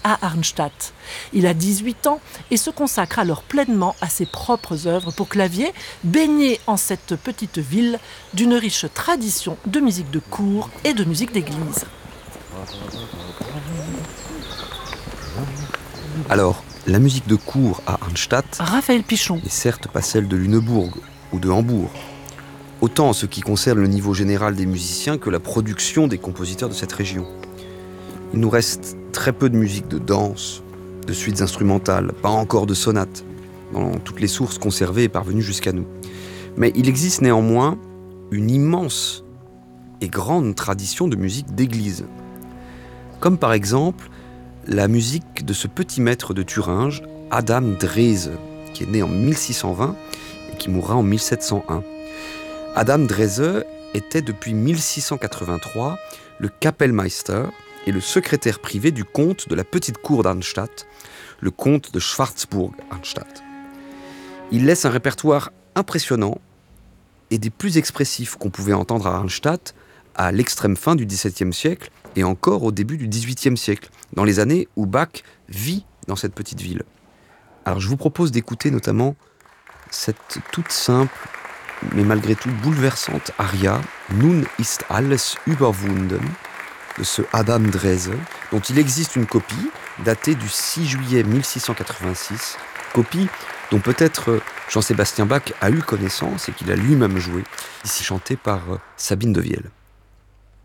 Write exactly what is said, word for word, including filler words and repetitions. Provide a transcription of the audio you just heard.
à Arnstadt. Il a dix-huit ans et se consacre alors pleinement à ses propres œuvres pour clavier, baigné en cette petite ville d'une riche tradition de musique de cour et de musique d'église. Alors, la musique de cour à Arnstadt Raphaël Pichon. n'est certes pas celle de Lunebourg ou de Hambourg, autant en ce qui concerne le niveau général des musiciens que la production des compositeurs de cette région. Il nous reste très peu de musique de danse, de suites instrumentales, pas encore de sonates, dans toutes les sources conservées et parvenues jusqu'à nous. Mais il existe néanmoins une immense et grande tradition de musique d'église. Comme par exemple la musique de ce petit maître de Thuringe, Adam Drese, qui est né en mille six cent vingt et qui mourra en mille sept cent un. Adam Drese était depuis mille six cent quatre-vingt-trois le Kapellmeister et le secrétaire privé du comte de la petite cour d'Arnstadt, le comte de Schwarzburg-Arnstadt. Il laisse un répertoire impressionnant et des plus expressifs qu'on pouvait entendre à Arnstadt à l'extrême fin du dix-septième siècle et encore au début du dix-huitième siècle, dans les années où Bach vit dans cette petite ville. Alors je vous propose d'écouter notamment cette toute simple, mais malgré tout bouleversante aria « Nun ist alles überwunden » de ce Adam Drese, dont il existe une copie datée du six juillet mille six cent quatre-vingt-six, copie dont peut-être Jean-Sébastien Bach a eu connaissance et qu'il a lui-même joué, ici chantée par Sabine de Viel.